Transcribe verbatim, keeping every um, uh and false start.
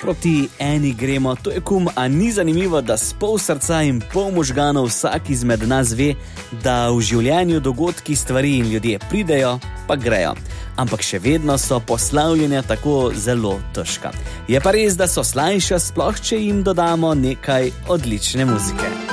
proti eni gremo. To je kum, a ni zanimivo, da s pol srca in pol možganov vsak izmed nas ve, da v življenju dogodki, stvari in ljudje pridejo, pa grejo. Ampak še vedno so poslavljenja tako zelo težka. Je pa res, da so slajša, sploh če jim dodamo nekaj odlične muzike.